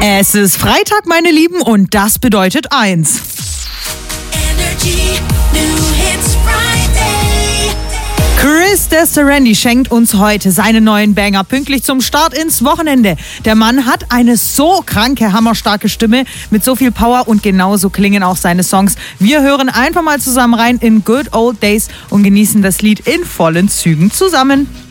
Es ist Freitag, meine Lieben, und das bedeutet eins. Energy New Hits Friday. Chris Deserendi schenkt uns heute seinen neuen Banger pünktlich zum Start ins Wochenende. Der Mann hat eine so kranke, hammerstarke Stimme mit so viel Power und genauso klingen auch seine Songs. Wir hören einfach mal zusammen rein in Good Old Days und genießen das Lied in vollen Zügen zusammen.